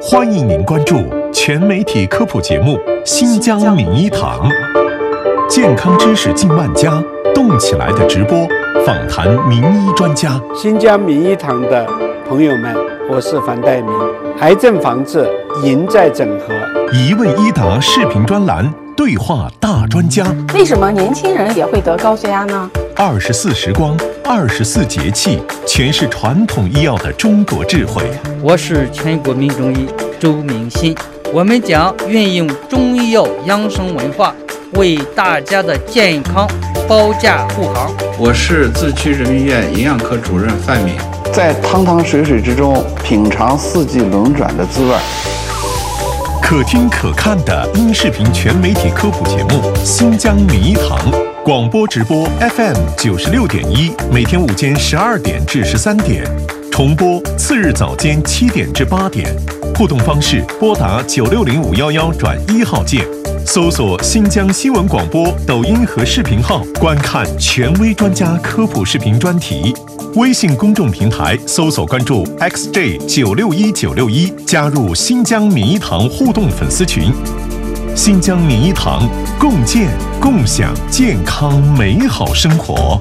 欢迎您关注全媒体科普节目《新疆名医堂》，健康知识近万家，动起来的直播，访谈名医专家。 新疆名医堂的朋友们，我是樊岱明。癌症防治赢在整合， 一问一答视频专栏，对话大专家。 为什么年轻人也会得高血压呢 ？24时光，24节气，诠释传统医药的中国智慧。 我是全国民中医周明新，我们将运用中医药养生文化，为大家的健康保驾护航。 我是自区人民医院营养科主任范敏， 在汤汤水水之中品尝四季轮转的滋味。 可听可看的音视频全媒体科普节目《新疆名医堂》，广播直播 FM96.1，每天午间12点至13点，重播次日早间7点至8点。互动方式：拨打960511转1号键，搜索新疆新闻广播抖音和视频号，观看权威专家科普视频专题。微信公众平台搜索关注 XJ961961，加入新疆名医堂互动粉丝群。新疆名医堂，共建共享健康美好生活。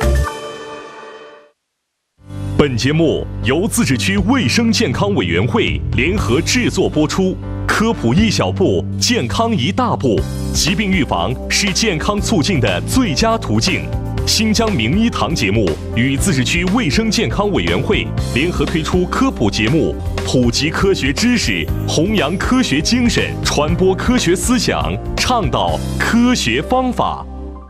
本节目由自治区卫生健康委员会联合制作播出。科普一小步，健康一大步。疾病预防是健康促进的最佳途径。新疆名医堂节目与自治区卫生健康委员会联合推出科普节目，普及科学知识，弘扬科学精神，传播科学思想，倡导科学方法。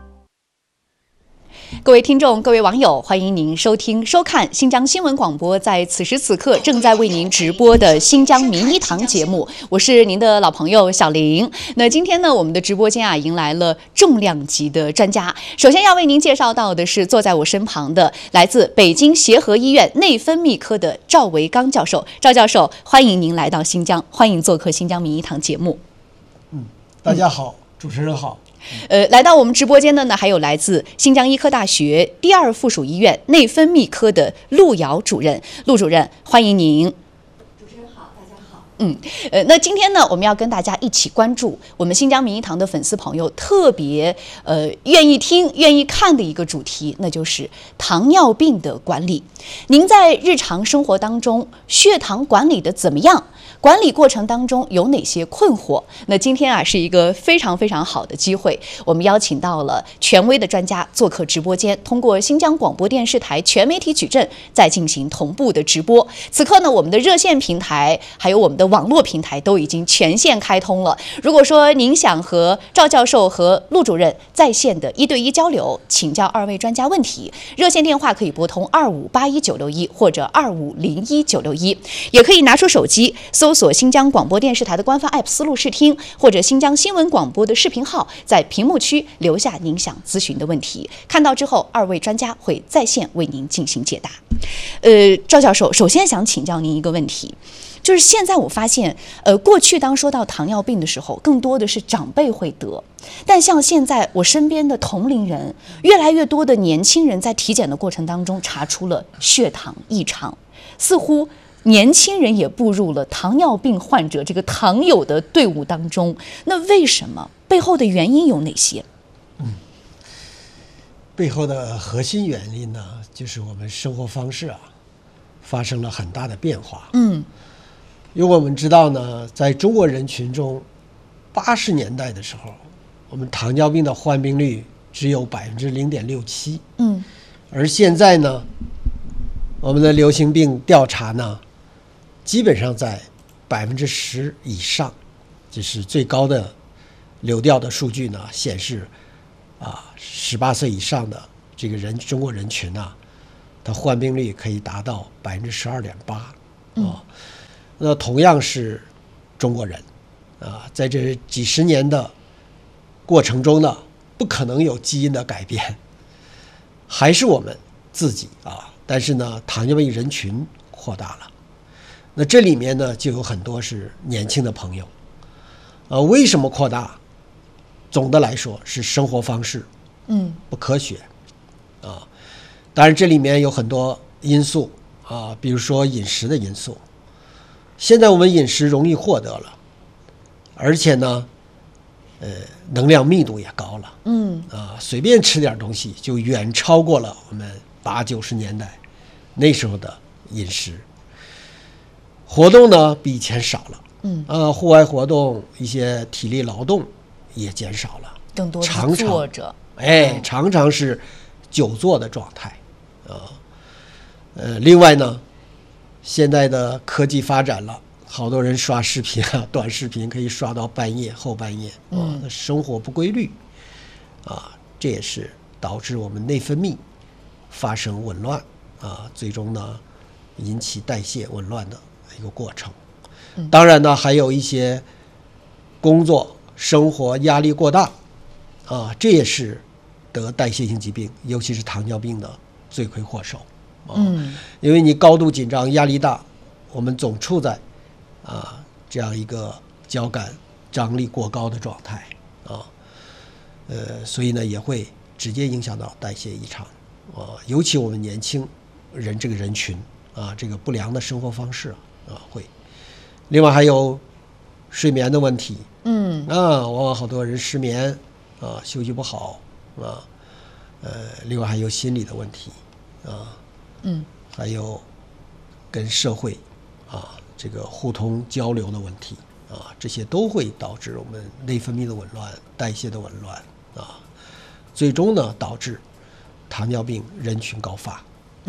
各位听众，各位网友，欢迎您收听收看新疆新闻广播在此时此刻正在为您直播的新疆名医堂节目，我是您的老朋友小玲。那今天呢，我们的直播间迎来了重量级的专家。首先要为您介绍到的是坐在我身旁的来自北京协和医院内分泌科的赵维刚教授。赵教授，欢迎您来到新疆，欢迎做客新疆名医堂节目。 大家好，主持人好。 来到我们直播间的呢，还有来自新疆医科大学第2附属医院内分泌科的陆瑶主任。陆主任，欢迎您。 主持人好，大家好。 那今天呢，我们要跟大家一起关注我们新疆名医堂的粉丝朋友特别愿意听、愿意看的一个主题，那就是糖尿病的管理。您在日常生活当中，血糖管理的怎么样？管理过程当中有哪些困惑？那今天是一个非常非常好的机会，我们邀请到了权威的专家做客直播间，通过新疆广播电视台全媒体矩阵再进行同步的直播。此刻呢，我们的热线平台还有我们的网络平台都已经全线开通了。如果说您想和赵教授和陆主任在线的1对1交流，请教2位专家问题，热线电话可以拨通2581-961或者2501-961，也可以拿出手机搜索新疆广播电视台的官方 app 思路视听，或者新疆新闻广播的视频号，在屏幕区留下您想咨询的问题，看到之后2位专家会在线为您进行解答。赵教授，首先想请教您一个问题，就是现在我发现过去当说到糖尿病的时候，更多的是长辈会得，但像现在我身边的同龄人，越来越多的年轻人在体检的过程当中查出了血糖异常，似乎年轻人也步入了糖尿病患者这个糖友的队伍当中。那为什么？背后的原因有哪些？ 背后的核心原因呢，就是我们生活方式发生了很大的变化。因为我们知道呢，在中国人群中，80年代的时候，我们糖尿病的患病率只有0.67%。而现在呢，我们的流行病调查呢，基本上在10%以上，就是最高的流调的数据呢显示，18岁以上的这个中国人群它患病率可以达到12.8%。那同样是中国人在这几十年的过程中呢，不可能有基因的改变，还是我们自己但是呢，糖尿病人群扩大了。那这里面呢，就有很多是年轻的朋友。为什么扩大？总的来说是生活方式不科学当然这里面有很多因素比如说饮食的因素， 现在我们饮食容易获得了，而且呢，能量密度也高了，随便吃点东西就远超过了我们80、90年代那时候的饮食。活动呢比以前少了，户外活动一些体力劳动也减少了， 更多的坐着， 常常是久坐的状态，另外呢，现在的科技发展了，好多人刷视频啊，短视频可以刷到半夜、后半夜，生活不规律，这也是导致我们内分泌发生紊乱，最终呢引起代谢紊乱的一个过程。当然呢，还有一些工作生活压力过大，这也是得代谢性疾病，尤其是糖尿病的罪魁祸首。因为你高度紧张、压力大，我们总处在这样一个交感张力过高的状态，所以呢也会直接影响到代谢异常，尤其我们年轻人这个人群这个不良的生活方式会。另外还有睡眠的问题，往往好多人失眠休息不好另外还有心理的问题还有跟社会这个互通交流的问题这些都会导致我们内分泌的紊乱、代谢的紊乱最终呢导致糖尿病人群高发。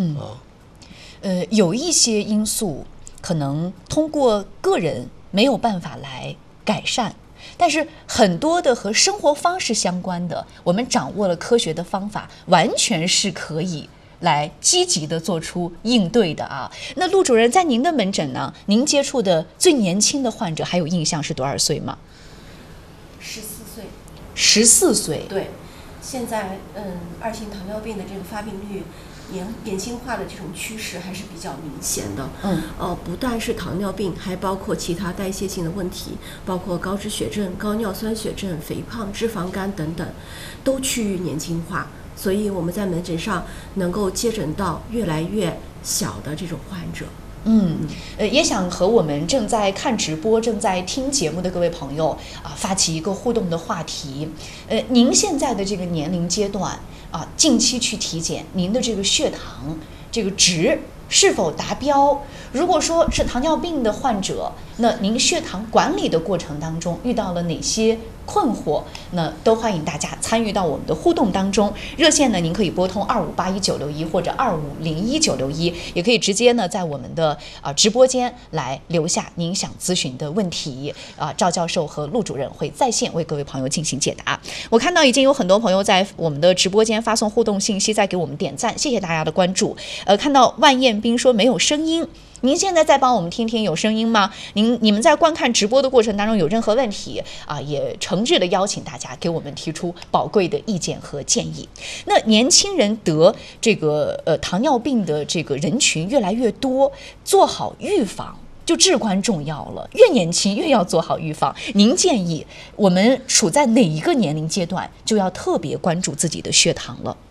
有一些因素可能通过个人没有办法来改善，但是很多的和生活方式相关的，我们掌握了科学的方法，完全是可以来积极的做出应对的那陆主任，在您的门诊呢，您接触的最年轻的患者还有印象是多少岁吗 ？14岁。 14岁。 对，现在二型糖尿病的这个发病率年轻化的这种趋势还是比较明显的。不但是糖尿病，还包括其他代谢性的问题，包括高脂血症、高尿酸血症、肥胖、脂肪肝等等，都趋于年轻化。所以我们在门诊上能够接诊到越来越小的这种患者。 也想和我们正在看直播、正在听节目的各位朋友发起一个互动的话题。您现在的这个年龄阶段近期去体检，您的这个血糖这个值是否达标？如果说是糖尿病的患者，那您血糖管理的过程当中遇到了哪些困惑？那都欢迎大家参与到我们的互动当中。热线呢，您可以拨通2581-961或者2501-961，也可以直接呢在我们的直播间来留下您想咨询的问题赵教授和陆主任会在线为各位朋友进行解答。我看到已经有很多朋友在我们的直播间发送互动信息，在给我们点赞，谢谢大家的关注。看到万彦斌说没有声音，您现在在帮我们听听有声音吗？你们在观看直播的过程当中有任何问题也诚挚的邀请大家给我们提出宝贵的意见和建议。那年轻人得这个糖尿病的这个人群越来越多，做好预防就至关重要了，越年轻越要做好预防。您建议我们处在哪一个年龄阶段就要特别关注自己的血糖了？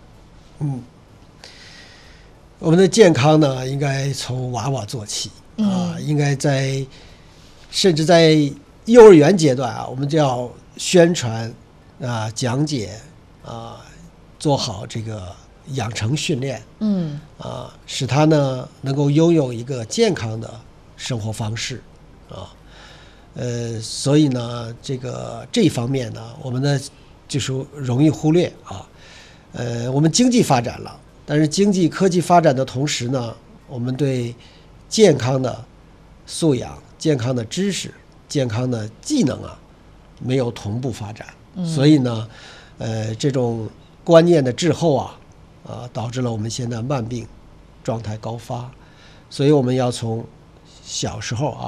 我们的健康呢，应该从娃娃做起应该甚至在幼儿园阶段我们就要宣传讲解做好这个养成训练，使他呢能够拥有一个健康的生活方式所以呢，这一方面呢，我们呢就是容易忽略我们经济发展了。但是经济科技发展的同时呢，我们对健康的素养、健康的知识、健康的技能没有同步发展，所以呢，这种观念的滞后导致了我们现在慢病状态高发，所以我们要从小时候